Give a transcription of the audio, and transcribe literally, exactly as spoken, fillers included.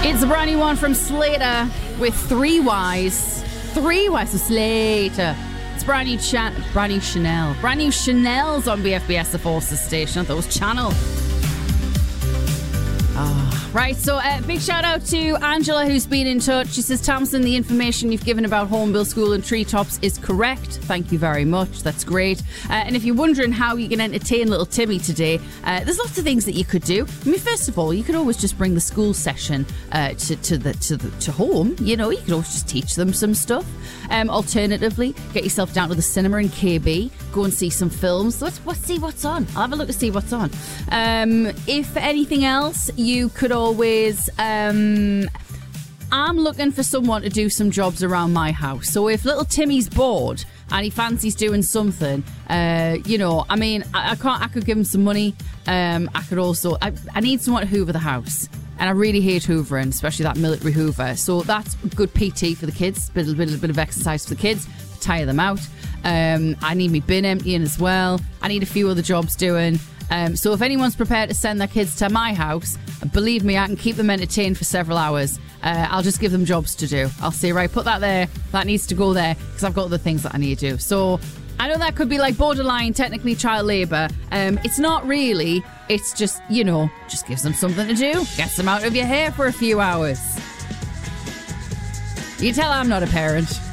It's a brand new one from Slater with Three Wise. Three Wise of Slater. It's brand new, cha- brand new Chanel. Brand new Chanel's on B F B S, the Forces station. I thought it was Channel. Oh, right, so uh, big shout out to Angela, who's been in touch. She says, Thompson, the information you've given about Hornbill School and Treetops is correct. Thank you very much. That's great. Uh, and if you're wondering how you can entertain little Timmy today, uh, there's lots of things that you could do. I mean, first of all, you could always just bring the school session uh, to, to the to the to home. You know, you could always just teach them some stuff. Um, alternatively, get yourself down to the cinema in K B. Go and see some films. Let's, let's see what's on. I'll have a look to see what's on. Um, if anything else, you could always... Um, I'm looking for someone to do some jobs around my house. So if little Timmy's bored and he fancies doing something, uh, you know, I mean, I, I can't. I could give him some money. Um, I could also... I, I need someone to hoover the house. And I really hate hoovering, especially that military hoover. So that's good P T for the kids. Bit, bit, bit, bit of exercise for the kids. Tire them out. Um, I need my bin emptying as well. I need a few other jobs doing. Um, so if anyone's prepared to send their kids to my house, believe me, I can keep them entertained for several hours. Uh, I'll just give them jobs to do. I'll say, right, put that there. That needs to go there because I've got other things that I need to do. So I know that could be like borderline, technically child labour. Um, it's not really. It's just, you know, just gives them something to do. Gets them out of your hair for a few hours. You tell I'm not a parent.